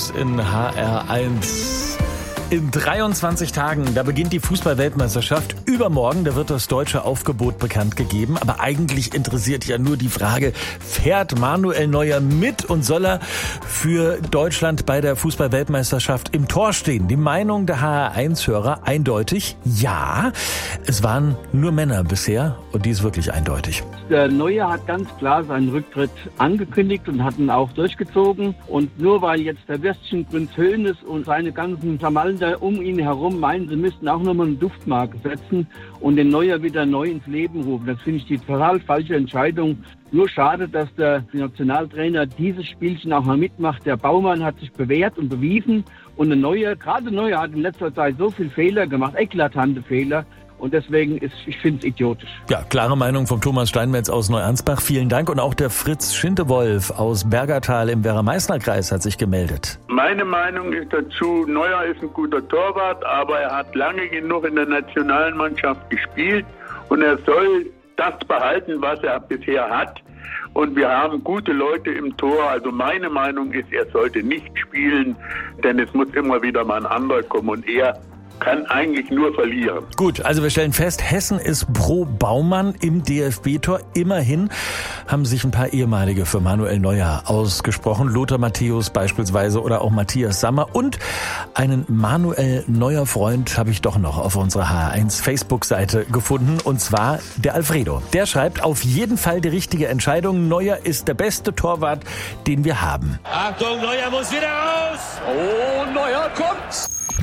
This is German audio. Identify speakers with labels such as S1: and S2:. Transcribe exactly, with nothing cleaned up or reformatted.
S1: Fuß in H R eins. In dreiundzwanzig Tagen, da beginnt die Fußball-Weltmeisterschaft. Übermorgen, da wird das deutsche Aufgebot bekannt gegeben. Aber eigentlich interessiert ja nur die Frage, fährt Manuel Neuer mit und soll er für Deutschland bei der Fußball-Weltmeisterschaft im Tor stehen? Die Meinung der H R eins Hörer eindeutig, ja. Es waren nur Männer bisher und die ist wirklich eindeutig.
S2: Der Neuer hat ganz klar seinen Rücktritt angekündigt und hat ihn auch durchgezogen. Und nur weil jetzt der Würstchenprinz Hoeneß und seine ganzen Samalden um ihn herum meinen, sie müssten auch nochmal eine Duftmarke setzen und den Neuer wieder neu ins Leben rufen. Das finde ich die total falsche Entscheidung. Nur schade, dass der Nationaltrainer dieses Spielchen auch mal mitmacht. Der Baumann hat sich bewährt und bewiesen. Und der Neuer, gerade der Neuer hat in letzter Zeit so viele Fehler gemacht, eklatante Fehler. Und deswegen ist, ich finde es idiotisch.
S1: Ja, klare Meinung vom Thomas Steinmetz aus Neuansbach. Vielen Dank. Und auch der Fritz Schintewolf aus Bergertal im Werra-Meißner-Kreis hat sich gemeldet.
S3: Meine Meinung ist dazu, Neuer ist ein guter Torwart, aber er hat lange genug in der nationalen Mannschaft gespielt und er soll das behalten, was er bisher hat. Und wir haben gute Leute im Tor. Also meine Meinung ist, er sollte nicht spielen, denn es muss immer wieder mal ein anderer kommen und er kann eigentlich nur verlieren.
S1: Gut, also wir stellen fest, Hessen ist pro Baumann im D F B-Tor. Immerhin haben sich ein paar ehemalige für Manuel Neuer ausgesprochen. Lothar Matthäus beispielsweise oder auch Matthias Sammer. Und einen Manuel Neuer-Freund habe ich doch noch auf unserer H R eins Facebook-Seite gefunden. Und zwar der Alfredo. Der schreibt, auf jeden Fall die richtige Entscheidung. Neuer ist der beste Torwart, den wir haben.
S4: Achtung, Neuer muss wieder raus!
S5: Oh, Neuer kommt!